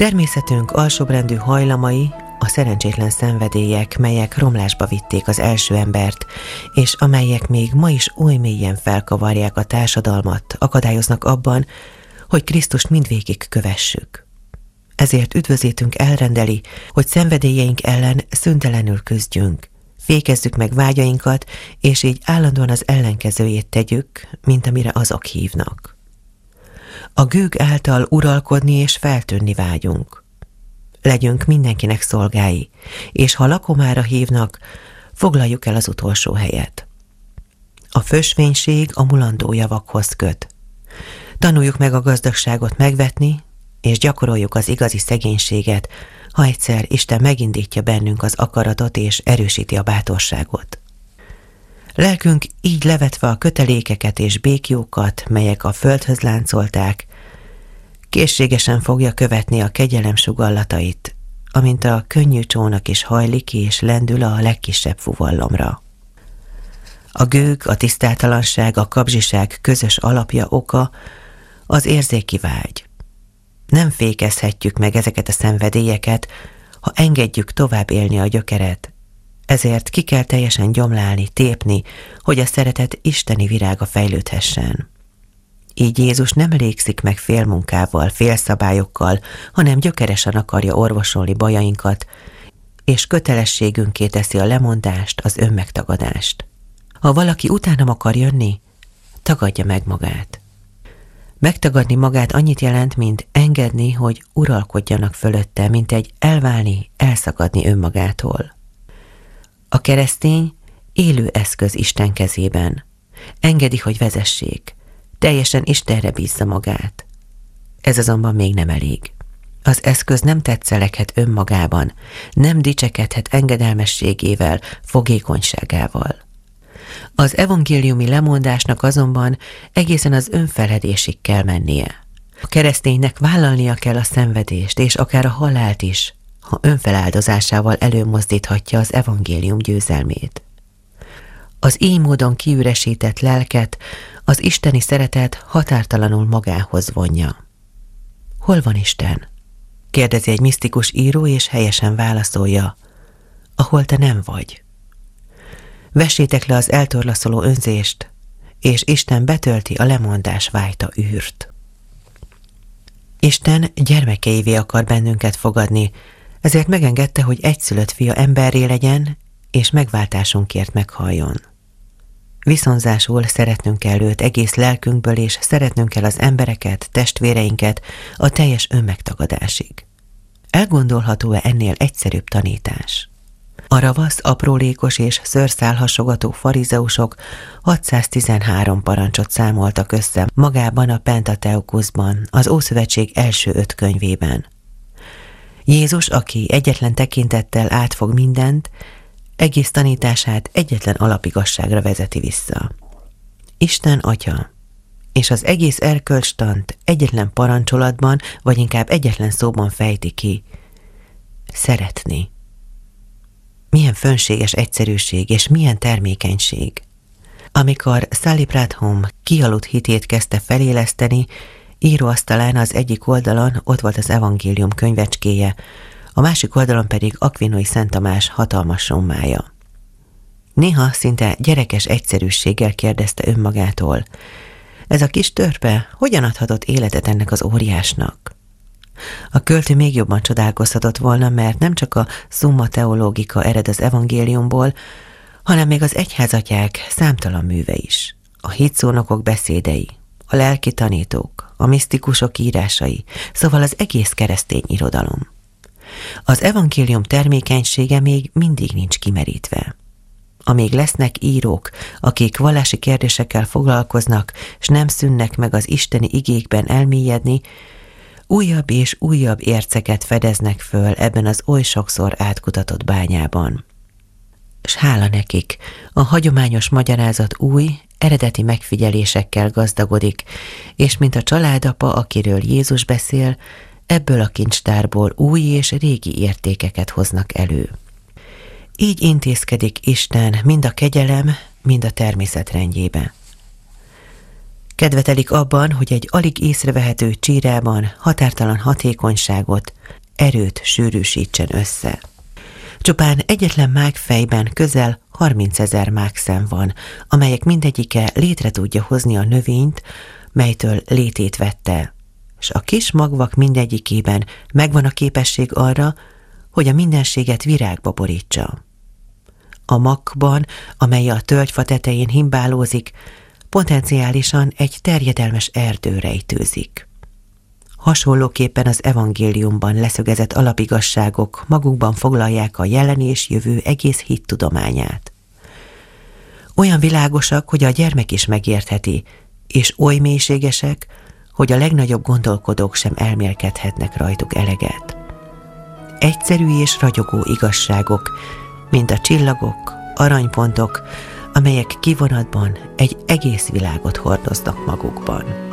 Természetünk alsóbrendű hajlamai, a szerencsétlen szenvedélyek, melyek romlásba vitték az első embert, és amelyek még ma is oly mélyen felkavarják a társadalmat, akadályoznak abban, hogy Krisztust mindvégig kövessük. Ezért üdvözétünk elrendeli, hogy szenvedélyeink ellen szüntelenül küzdjünk, fékezzük meg vágyainkat, és így állandóan az ellenkezőjét tegyük, mint amire azok hívnak. A gőg által uralkodni és feltűnni vágyunk. Legyünk mindenkinek szolgái, és ha lakomára hívnak, foglaljuk el az utolsó helyet. A fösvénység a mulandó javakhoz köt. Tanuljuk meg a gazdagságot megvetni, és gyakoroljuk az igazi szegénységet, ha egyszer Isten megindítja bennünk az akaratot és erősíti a bátorságot. Lelkünk így levetve a kötelékeket és békjókat, melyek a földhöz láncolták, készségesen fogja követni a kegyelem sugallatait, amint a könnyű csónak is hajlik és lendül a legkisebb fuvallomra. A gőg, a tisztátalanság, a kapzsiság közös alapja oka az érzéki vágy. Nem fékezhetjük meg ezeket a szenvedélyeket, ha engedjük tovább élni a gyökeret, ezért ki kell teljesen gyomlálni, tépni, hogy a szeretet isteni virága fejlődhessen. Így Jézus nem elégszik meg félmunkával, félszabályokkal, hanem gyökeresen akarja orvosolni bajainkat, és kötelességünké teszi a lemondást, az önmegtagadást. Ha valaki utánam akar jönni, tagadja meg magát. Megtagadni magát annyit jelent, mint engedni, hogy uralkodjanak fölötte, mint egy elválni, elszakadni önmagától. A keresztény élő eszköz Isten kezében. Engedi, hogy vezessék. Teljesen Istenre bízza magát. Ez azonban még nem elég. Az eszköz nem tetszeleghet önmagában, nem dicsekedhet engedelmességével, fogékonyságával. Az evangéliumi lemondásnak azonban egészen az önfeledésig kell mennie. A kereszténynek vállalnia kell a szenvedést, és akár a halált is, ha önfeláldozásával előmozdíthatja az evangélium győzelmét. Az így módon kiüresített lelket az isteni szeretet határtalanul magához vonja. Hol van Isten? Kérdezi egy misztikus író, és helyesen válaszolja, ahol te nem vagy. Vessétek le az eltorlaszoló önzést, és Isten betölti a lemondás vájta űrt. Isten gyermekeivé akar bennünket fogadni, ezért megengedte, hogy egyszülött fia emberré legyen, és megváltásunkért meghalljon. Viszonzásul szeretnünk kell őt egész lelkünkből, és szeretnünk kell az embereket, testvéreinket a teljes önmegtagadásig. Elgondolható-e ennél egyszerűbb tanítás? A ravasz, aprólékos és szőrszálhasogató farizeusok 613 parancsot számoltak össze magában a Pentateukuszban, az Ószövetség első 5 könyvében. Jézus, aki egyetlen tekintettel átfog mindent, egész tanítását egyetlen alapigasságra vezeti vissza. Isten Atya, és az egész erkölcstant egyetlen parancsolatban, vagy inkább egyetlen szóban fejti ki: szeretni. Milyen fönséges egyszerűség, és milyen termékenység. Amikor Sally Pratholm kialudt hitét kezdte feléleszteni, íróasztalán az egyik oldalon ott volt az evangélium könyvecskéje, a másik oldalon pedig Akvinói Szent Tamás hatalmas sommája. Néha szinte gyerekes egyszerűséggel kérdezte önmagától: ez a kis törpe hogyan adhatott életet ennek az óriásnak? A költő még jobban csodálkozhatott volna, mert nem csak a Summa Theologica ered az evangéliumból, hanem még az egyházatyák számtalan műve is. A hitszónokok beszédei, a lelki tanítók, a misztikusok írásai, szóval az egész keresztény irodalom. Az evangélium termékenysége még mindig nincs kimerítve. Amíg lesznek írók, akik vallási kérdésekkel foglalkoznak, s nem szűnnek meg az isteni igékben elmélyedni, újabb és újabb érceket fedeznek föl ebben az oly sokszor átkutatott bányában. S hála nekik, a hagyományos magyarázat új, eredeti megfigyelésekkel gazdagodik, és mint a családapa, akiről Jézus beszél, ebből a kincstárból új és régi értékeket hoznak elő. Így intézkedik Isten mind a kegyelem, mind a természet rendjébe. Kedvetelik abban, hogy egy alig észrevehető csírában határtalan hatékonyságot, erőt sűrűsítsen össze. Csupán egyetlen mágfejben közel 30 000 mágszem van, amelyek mindegyike létre tudja hozni a növényt, melytől létét vette, és a kis magvak mindegyikében megvan a képesség arra, hogy a mindenséget virágba borítsa. A makban, amely a tölgyfa tetején himbálózik, potenciálisan egy terjedelmes erdő rejtőzik. Hasonlóképpen az evangéliumban leszögezett alapigazságok magukban foglalják a jelen és jövő egész hittudományát. Olyan világosak, hogy a gyermek is megértheti, és oly mélységesek, hogy a legnagyobb gondolkodók sem elmélkedhetnek rajtuk eleget. Egyszerű és ragyogó igazságok, mint a csillagok, aranypontok, amelyek kivonatban egy egész világot hordoznak magukban.